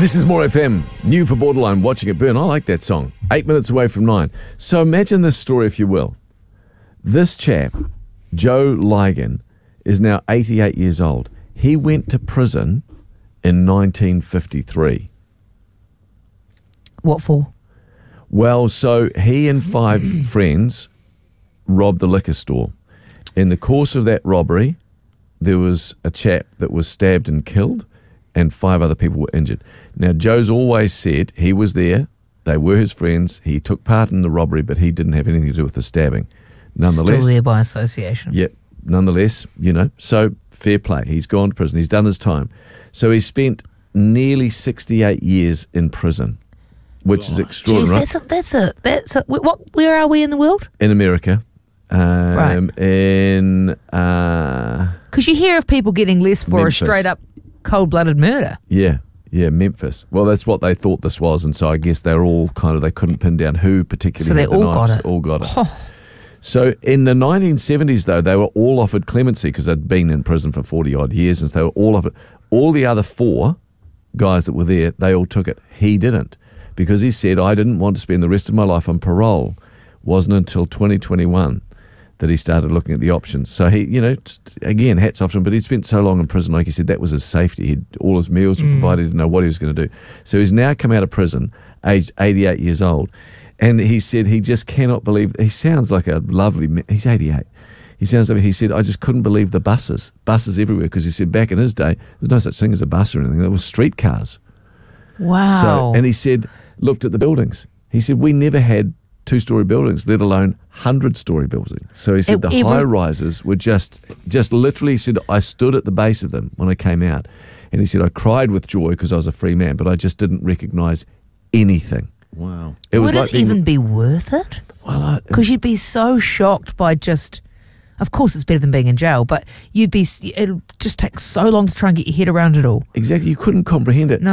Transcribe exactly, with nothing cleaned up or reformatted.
This is More F M, new for Borderline, Watching It Burn. I like that song. Eight minutes away from nine. So imagine this story, if you will. This chap, Joe Ligon, is now eighty-eight years old. He went to prison in nineteen fifty-three. What for? Well, so he and five friends robbed a liquor store. In the course of that robbery, there was a chap that was stabbed and killed, and five other people were injured. Now, Joe's always said he was there, they were his friends, he took part in the robbery, but he didn't have anything to do with the stabbing. Nonetheless, Still there by association. Yep, nonetheless, you know, so fair play. He's gone to prison, he's done his time. So he spent nearly sixty-eight years in prison, which is extraordinary. Jeez, that's a, that's a, that's a, what, where are we in the world? In America. Um, Right. In, uh, Because you hear of people getting less for Memphis. a straight up cold-blooded murder. yeah, yeah, Memphis. Well, that's what they thought this was, and so I guess they're all kind of, they couldn't pin down who particularly So they had the all got knives. it. All got it. Oh. So in the nineteen seventies, though, they were all offered clemency because they'd been in prison for forty-odd years, and so they were all offered. All the other four guys that were there, they all took it. He didn't, because he said, I didn't want to spend the rest of my life on parole. Wasn't until twenty twenty-one that he started looking at the options. So he, you know, t- again, hats off to him, but he'd spent so long in prison, like he said, that was his safety. He'd, all his meals were provided, he didn't know what he was going to do. So he's now come out of prison, aged eighty-eight years old, and he said he just cannot believe, he sounds like a lovely man, he's eighty-eight. He sounds like, he said, I just couldn't believe the buses, buses everywhere, because he said back in his day, there's no such thing as a bus or anything, there were streetcars. Wow. So, and he said, looked at the buildings. He said, we never had two-story buildings, let alone hundred-story buildings. So he said It- the every- high-rises were just, just literally, he said, I stood at the base of them when I came out. And he said, I cried with joy because I was a free man, but I just didn't recognise anything. Wow. It was Would like it being- even be worth it? well, I, Because you'd be so shocked by just, of course it's better than being in jail, but you'd be, it'll just take so long to try and get your head around it all. exactly, you couldn't comprehend it. No.